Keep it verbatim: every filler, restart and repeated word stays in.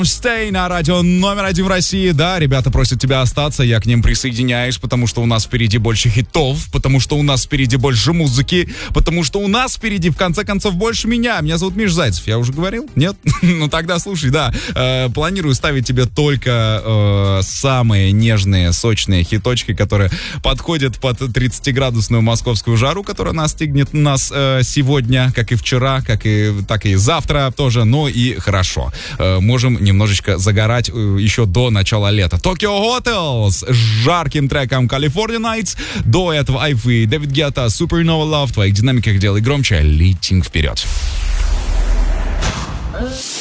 Stay на радио номер один в России. Да, ребята просят тебя остаться, я к ним присоединяюсь, потому что у нас впереди больше хитов, потому что у нас впереди больше музыки, потому что у нас впереди, в конце концов, больше меня. Меня зовут Миш Зайцев, я уже говорил? Нет? Ну тогда слушай, да, э, планирую ставить тебе только э, самые нежные, сочные хиточки, которые подходят под тридцатиградусную московскую жару, которая настигнет нас э, сегодня, как и вчера, как и, так и завтра тоже, ну и хорошо. Э, можем не немножечко загорать э, еще до начала лета. Tokyo Hotels с жарким треком California Nights. До этого Айфы, Дэвид Гетта, Supernova Love. В твоих динамиках делай громче, летим вперед.